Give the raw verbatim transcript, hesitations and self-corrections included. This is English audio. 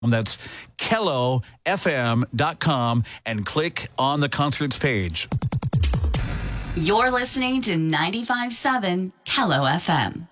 That's kello f m dot com and click on the concerts page. You're listening to ninety-five point seven Kello F M.